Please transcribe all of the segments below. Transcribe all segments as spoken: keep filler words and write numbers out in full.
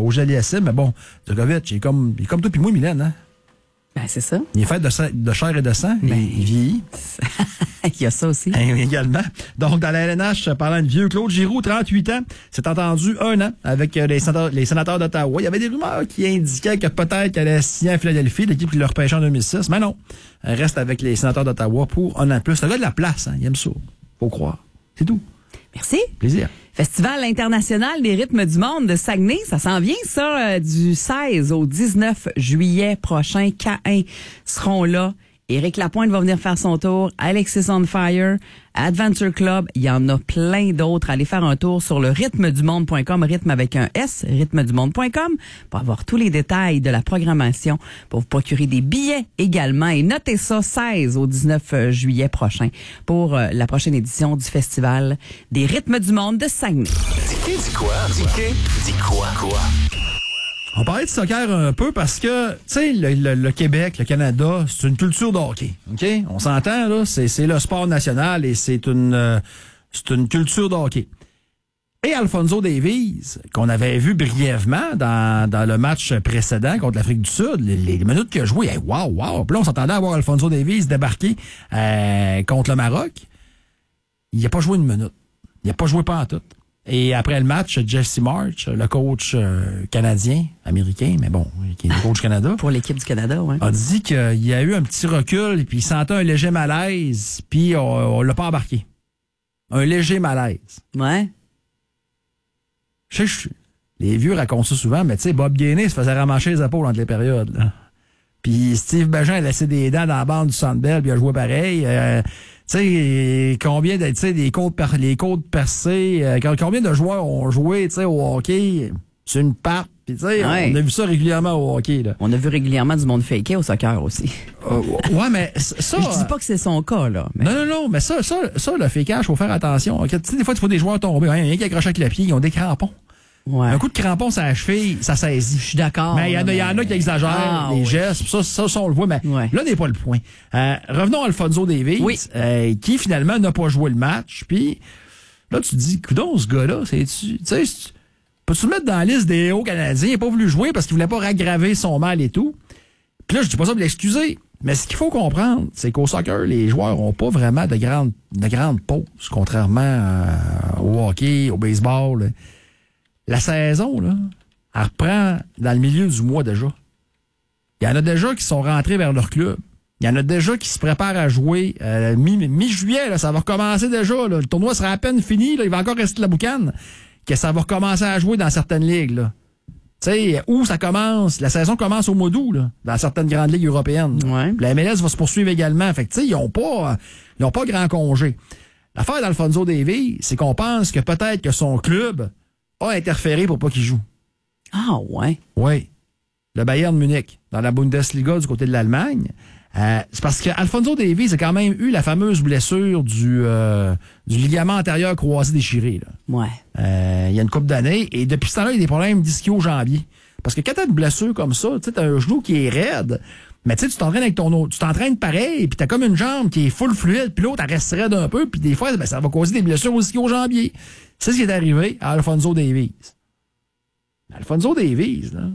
Roger Aliassime, mais bon, Djokovic, il est comme, il est comme toi puis moi, Mylène, hein? Ben, c'est ça. Il est fait de, de chair et de sang, mais ben, il vieillit. Il y a ça aussi. Et également. Donc, dans la L N H, parlant de vieux, Claude Giroux, trente-huit ans, s'est entendu un an avec les sénateurs, les sénateurs d'Ottawa. Il y avait des rumeurs qui indiquaient que peut-être qu'elle allait signer à Philadelphie, l'équipe qui l'a repêché en deux mille six. Mais non, elle reste avec les sénateurs d'Ottawa pour un an de plus. C'est le gars de la place, hein. Il aime ça. Faut croire. C'est tout. Merci. Plaisir. Festival international des rythmes du monde de Saguenay, ça s'en vient, ça, euh, du seize au dix-neuf juillet prochain. K un seront là. Éric Lapointe va venir faire son tour. Alexis on Fire, Adventure Club, il y en a plein d'autres. Allez faire un tour sur le rythme du monde point com, rythme avec un S, rythme du monde point com, pour avoir tous les détails de la programmation, pour vous procurer des billets également. Et notez ça, seize au dix-neuf juillet prochain, pour euh, la prochaine édition du Festival des rythmes du monde de Saguenay. Dis dis quoi? Dis dis quoi? Quoi? On parlait de soccer un peu parce que, tu sais, le, le, le Québec, le Canada, c'est une culture de hockey, OK? On s'entend, là, c'est, c'est le sport national et c'est une, euh, c'est une culture de hockey. Et Alphonso Davies, qu'on avait vu brièvement dans, dans le match précédent contre l'Afrique du Sud, les, les minutes qu'il a joué, hey, wow, wow! Puis là, on s'entendait à voir Alphonso Davies débarquer euh, contre le Maroc. Il n'a pas joué une minute. Il n'a pas joué pas en tout. Et après le match, Jesse March, le coach euh, canadien, américain, mais bon, qui est le coach Canada. Pour l'équipe du Canada, oui. A dit qu'il y a eu un petit recul, et puis il sentait un léger malaise, puis on, on l'a pas embarqué. Un léger malaise. Ouais. Je sais, je, les vieux racontent ça souvent, mais tu sais, Bob Gainey se faisait ramancher les épaules entre les périodes, là. Puis Steve Bégin a laissé des dents dans la bande du Centre Bell, puis il a joué pareil. Euh, tu sais, combien de, tu sais, des côtes, per, les côtes percées, euh, combien de joueurs ont joué, tu sais, au hockey sur une patte, puis tu sais, ouais. On a vu ça régulièrement au hockey, là. On a vu régulièrement du monde faké au soccer aussi. Euh, ouais, mais ça... Je dis pas que c'est son cas, là. Mais... Non, non, non, mais ça, ça, ça, le fakeage, faut faire attention. Tu sais, des fois, tu vois des joueurs tomber, hein, il y a rien qui accroche avec le pied, ils ont des crampons. Ouais. Un coup de crampon sur la cheville, ça saisit. Je suis d'accord. Mais il y en a, mais... y en a qui exagèrent ah, les oui. gestes. Ça, ça, ça, on le voit. Mais ouais. Là n'est pas le point. Euh, revenons à Alphonso Davies, oui. euh, qui finalement n'a pas joué le match. Puis là, tu te dis, coudonc, ce gars-là, c'est-tu... Tu sais, peux-tu le mettre dans la liste des héros canadiens? Il n'a pas voulu jouer parce qu'il voulait pas aggraver son mal et tout. Puis là, je dis pas ça pour l'excuser. Mais ce qu'il faut comprendre, c'est qu'au soccer, les joueurs ont pas vraiment de grandes, de grandes pauses, contrairement euh, au hockey, au baseball. La saison, là, elle reprend dans le milieu du mois déjà. Il y en a déjà qui sont rentrés vers leur club. Il y en a déjà qui se préparent à jouer euh, mi- mi-juillet. Là, ça va recommencer déjà. Là. Le tournoi sera à peine fini. Là, il va encore rester de la boucane. Que ça va recommencer à jouer dans certaines ligues. Là. Tu sais, où ça commence? La saison commence au mois d'août, là, dans certaines grandes ligues européennes. Ouais. La M L S va se poursuivre également. Fait que, tu sais, ils n'ont pas, ils ont pas grand congé. L'affaire d'Alphonso Davies, c'est qu'on pense que peut-être que son club a interféré pour pas qu'il joue. Ah, ouais. Oui. Le Bayern Munich, dans la Bundesliga du côté de l'Allemagne. Euh, c'est parce qu'Alphonso Davies a quand même eu la fameuse blessure du, euh, du ligament antérieur croisé déchiré. Là. Ouais. Euh, il y a une couple d'années. Et depuis ce temps-là, il y a des problèmes d'ischio-jambier. Parce que quand t'as une blessure comme ça, tu sais, t'as un genou qui est raide, mais tu sais, tu t'entraînes avec ton autre, tu t'entraînes pareil, puis t'as comme une jambe qui est full fluide, puis l'autre, elle reste raide un peu, puis des fois, ben, ça va causer des blessures au ischio-jambier. C'est ce qui est arrivé à Alphonso Davies. Alphonso Davies, là,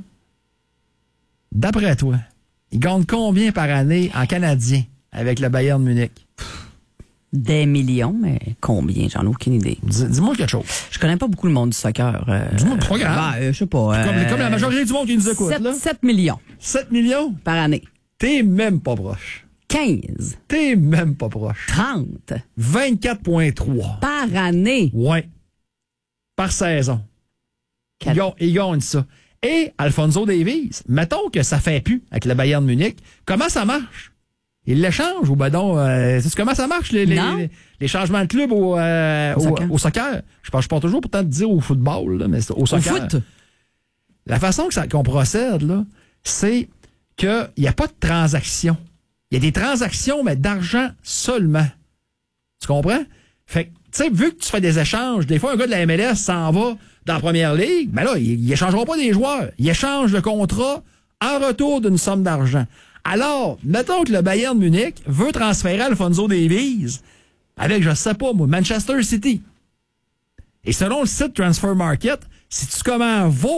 d'après toi, il gagne combien par année en Canadien avec le Bayern Munich? Des millions, mais combien? J'en ai aucune idée. Dis, dis-moi quelque chose. Je connais pas beaucoup le monde du soccer. Euh, dis-moi le programme. Bah, euh, je sais pas. Euh, comme, comme la majorité du monde qui nous écoute. sept, là. sept millions. sept millions? Par année. T'es même pas proche. quinze. T'es même pas proche. trente. vingt-quatre virgule trois. Par année. Ouais. Par saison. Ils gagnent, ils gagnent ça. Et Alphonso Davies, mettons que ça fait plus avec le Bayern Munich, comment ça marche? Il l'échange ou ben donc, euh, c'est comment ça marche les, les, les, les changements de club au, euh, au, au, soccer. au soccer? Je pense, je pense toujours pourtant de dire au football, là, mais au soccer. Au foot? La façon que ça, qu'on procède, là, c'est qu'il n'y a pas de transaction. Il y a des transactions, mais d'argent seulement. Tu comprends? Fait que, tu sais, vu que tu fais des échanges, des fois, un gars de la M L S s'en va dans la première ligue, ben là, il n'échangera pas des joueurs. Il échange le contrat en retour d'une somme d'argent. Alors, mettons que le Bayern Munich veut transférer Alphonso Davies avec, je sais pas, moi, Manchester City. Et selon le site Transfer Market, si tu comment vaut